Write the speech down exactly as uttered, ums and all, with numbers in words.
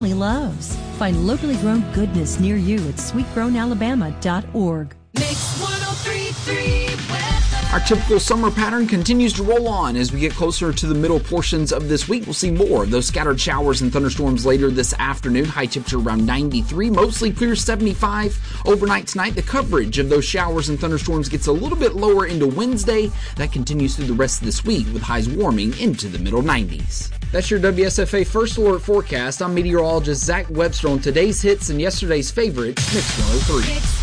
loves. Find locally grown goodness near you at sweet grown alabama dot org. Mix one oh three point three weather. Our typical summer pattern continues to roll on as we get closer to the middle portions of this week. We'll see more of those scattered showers and thunderstorms later this afternoon. High temperature around ninety-three, mostly clear seventy-five. Overnight tonight, the coverage of those showers and thunderstorms gets a little bit lower into Wednesday. That continues through the rest of this week with highs warming into the middle nineties. That's your W S F A First Alert forecast. I'm meteorologist Zach Webster on today's hits and yesterday's favorite, Mix one oh three.